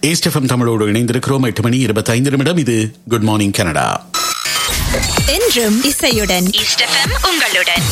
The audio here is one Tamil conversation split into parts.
ஈஸ்ட் எஃப்எம் தமிழோடு இணைந்திருக்கிறோம். 8:25 இது குட் மார்னிங் கனடா. என்றும் இசையுடன் ஈஸ்ட் எஃப்எம் உங்களுடன்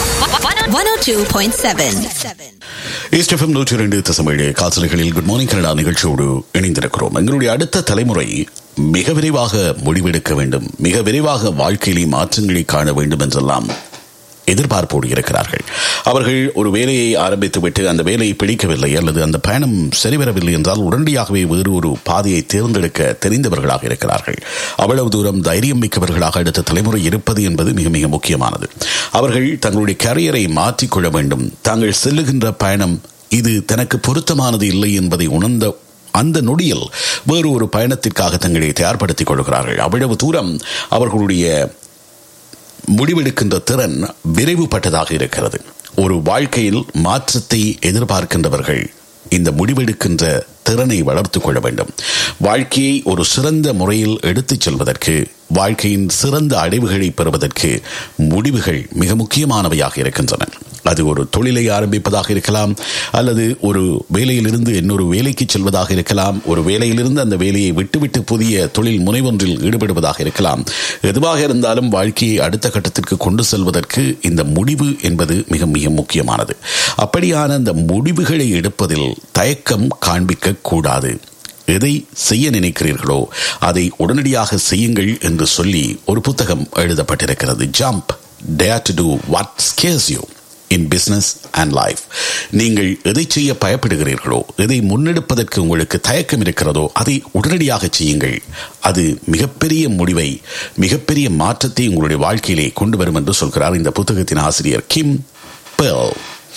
102.7 east FM 102.7 காசல்களில் good morning Canada நிகழ்ச்சியோடு இணைந்திருக்கிறோம். எங்களுடைய அடுத்த தலைமுறை மிக விரைவாக முடிவெடுக்க வேண்டும், மிக விரைவாக வாழ்க்கையிலே மாற்றங்களை காண வேண்டும் என்றெல்லாம் எதிர்பார்ப்போடு இருக்கிறார்கள். அவர்கள் ஒரு வேலையை ஆரம்பித்துவிட்டு அந்த வேலையை பிடிக்கவில்லை அல்லது அந்த பயணம் சரிவரவில்லை என்றால் உடனடியாகவே வேறு ஒரு பாதையை தேர்ந்தெடுக்க தெரிந்தவர்களாக இருக்கிறார்கள். அவ்வளவு தூரம் தைரியம் மிக்கவர்களாக அடுத்த தலைமுறை இருப்பது என்பது மிக மிக முக்கியமானது. அவர்கள் தங்களுடைய கரியரை மாற்றிக்கொள்ள வேண்டும். தாங்கள் செல்லுகின்ற பயணம் இது தனக்கு பொருத்தமானது இல்லை என்பதை உணர்ந்த அந்த நொடியில் வேறு ஒரு பயணத்திற்காக தங்களை தயார்படுத்திக் கொள்கிறார்கள். அவ்வளவு தூரம் அவர்களுடைய முடிவெடுக்கின்ற திறன் விரைவுபட்டதாக இருக்கிறது. ஒரு வாழ்க்கையில் மாற்றத்தை எதிர்பார்க்கின்றவர்கள் இந்த முடிவெடுக்கின்ற திறனை வளர்த்துக் கொள்ள வேண்டும். வாழ்க்கையை ஒரு சிறந்த முறையில் எடுத்துச் செல்வதற்கு, வாழ்க்கையின் சிறந்த அடைவுகளை பெறுவதற்கு முடிவுகள் மிக முக்கியமானவையாக இருக்கின்றன. அது ஒரு தொழிலை ஆரம்பிப்பதாக இருக்கலாம், அல்லது ஒரு வேலையிலிருந்து இன்னொரு வேலைக்கு செல்வதாக இருக்கலாம், ஒரு வேலையிலிருந்து அந்த வேலையை விட்டுவிட்டு புதிய தொழில் முனைவொன்றில் ஈடுபடுவதாக இருக்கலாம். எதுவாக இருந்தாலும் வாழ்க்கையை அடுத்த கட்டத்திற்கு கொண்டு செல்வதற்கு இந்த முடிவு என்பது மிக மிக முக்கியமானது. அப்படியான அந்த முடிவுகளை எடுப்பதில் தயக்கம் காண்பிக்க கூடாது. எதை செய்ய நினைக்கிறீர்களோ அதை உடனடியாக செய்யுங்கள் என்று சொல்லி ஒரு புத்தகம் எழுதப்பட்டிருக்கிறது. Jump, dare to two what scares you in business and life. நீங்கள் எதை செய்ய பயப்படுகிறீர்களோ, எதை முன்னெடுப்பதற்கு உங்களுக்கு தயக்கம் இருக்கிறதோ அதை உடனடியாக செய்யுங்கள். அது மிகப்பெரிய முடிவை, மிகப்பெரிய மாற்றத்தை உங்களுடைய வாழ்க்கையிலே கொண்டு வரும் என்று சொல்கிறார் இந்த புத்தகத்தின் ஆசிரியர் கிம் பெல்.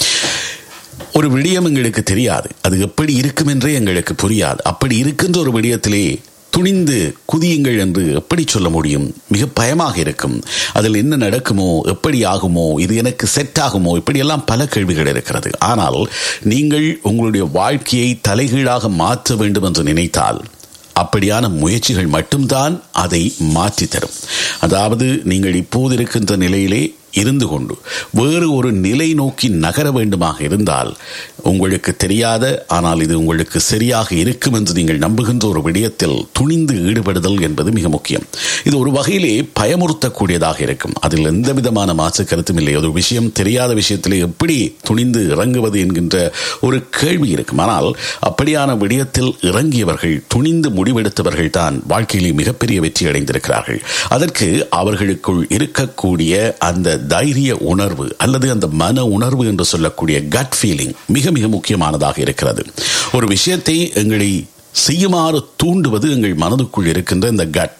ஒரு விடயம் எங்களுக்கு தெரியாது, அது எப்படி இருக்கும் என்றே எங்களுக்கு புரியாது. அப்படி இருக்கின்ற ஒரு விடயத்திலே துணிந்து குதியுங்கள் என்று எப்படி சொல்ல முடியும்? மிக பயமாக இருக்கும். அதில் என்ன நடக்குமோ, எப்படி ஆகுமோ, இது எனக்கு செட் ஆகுமோ, இப்படியெல்லாம் பல கேள்விகள் இருக்கிறது. ஆனால் நீங்கள் உங்களுடைய வாழ்க்கையை தலைகீழாக மாற்ற வேண்டும் என்று நினைத்தால் அப்படியான முயற்சிகள் மட்டும்தான் அதை மாற்றி தரும். அதாவது நீங்கள் இப்போது இருக்கின்ற நிலையிலே இருந்து கொண்டு வேறு ஒரு நிலை நோக்கி நகர வேண்டுமாக இருந்தால், உங்களுக்கு தெரியாத ஆனால் இது உங்களுக்கு சரியாக இருக்கும் என்று நீங்கள் நம்புகின்ற ஒரு விடயத்தில் துணிந்து ஈடுபடுதல் என்பது மிக முக்கியம். இது ஒரு வகையிலே பயமுறுத்தக்கூடியதாக இருக்கும். அதில் எந்த விதமான மாற்று கருத்தும் இல்லை. ஒரு விஷயம், தெரியாத விஷயத்திலே எப்படி துணிந்து இறங்குவது என்கின்ற ஒரு கேள்வி இருக்கும். ஆனால் அப்படியான விடயத்தில் இறங்கியவர்கள், துணிந்து முடிவெடுத்தவர்கள் தான் வாழ்க்கையிலே மிகப்பெரிய வெற்றி அடைந்திருக்கிறார்கள். அதற்கு அவர்களுக்குள் இருக்கக்கூடிய அந்த தைரிய உணர்வு அல்லது அந்த மன உணர்வு என்று சொல்லக்கூடிய கட் ஃபீலிங் மிக மிக முக்கியமானதாக இருக்கிறது. ஒரு விஷயத்தை எங்களை செய்யுமாறு தூண்டுவது எங்கள் மனதுக்குள் இருக்கின்ற இந்த கட்.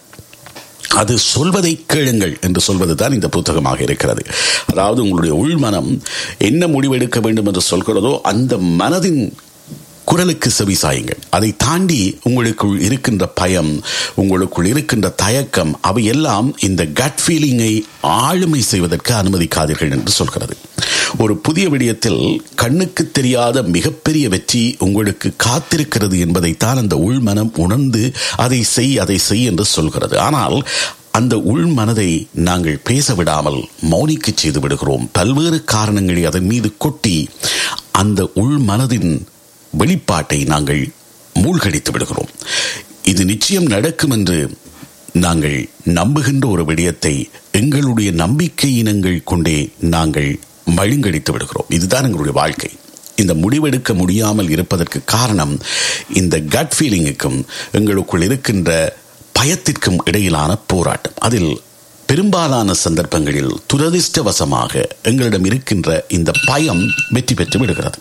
அது சொல்வதை கேளுங்கள் என்று சொல்வதுதான் இந்த புத்தகமாக இருக்கிறது. அதாவது உங்களுடைய உள்மனம் என்ன முடிவெடுக்க வேண்டும் என்று சொல்கிறதோ அந்த மனதின் குரலுக்கு செவி சாயுங்கள். அதை தாண்டி உங்களுக்குள் இருக்கின்ற பயம், உங்களுக்குள் இருக்கின்ற தயக்கம், அவையெல்லாம் இந்த கட் ஃபீலிங்கை ஆளுமை செய்வதற்கு அனுமதிக்காதீர்கள் என்று சொல்கிறது. ஒரு புதிய விடயத்தில் கண்ணுக்கு தெரியாத மிகப்பெரிய வெற்றி உங்களுக்கு காத்திருக்கிறது என்பதைத்தான் அந்த உள்மனம் உணர்ந்து அதை செய் என்று சொல்கிறது. ஆனால் அந்த உள் மனதை நாங்கள் பேச விடாமல் மௌனிக்க செய்து விடுகிறோம். பல்வேறு காரணங்களை அதன் மீது கொட்டி அந்த உள் மனதின் வெளிப்பாட்டை நாங்கள் மூழ்கடித்து விடுகிறோம். இது நிச்சயம் நடக்கும் என்று நாங்கள் நம்புகின்ற ஒரு விடயத்தை எங்களுடைய நம்பிக்கையினங்கள் கொண்டே நாங்கள் மழுங்கடித்து விடுகிறோம். இதுதான் எங்களுடைய வாழ்க்கை. இந்த முடிவெடுக்க முடியாமல் இருப்பதற்கு காரணம் இந்த கட் ஃபீலிங்குக்கும் எங்களுக்குள் இருக்கின்ற பயத்திற்கும் இடையிலான போராட்டம். அதில் பெரும்பாலான சந்தர்ப்பங்களில் துரதிர்ஷ்டவசமாக எங்களிடம் இருக்கின்ற இந்த பயம் வெற்றி பெற்று விடுகிறது.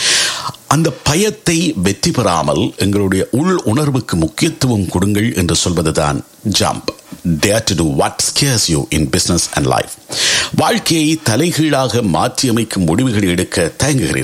அந்த பயத்தை வெற்றி பெறாமல் எங்களுடைய உள் உணர்வுக்கு முக்கியத்துவம் கொடுங்கள் என்று சொல்வதுதான் jump, dare to two what scares you in business and life. வாழ்க்கையை தலைகீழாக மாற்றியமைக்கும் முடிவுகளை எடுக்க தயங்குகிறீர்கள்.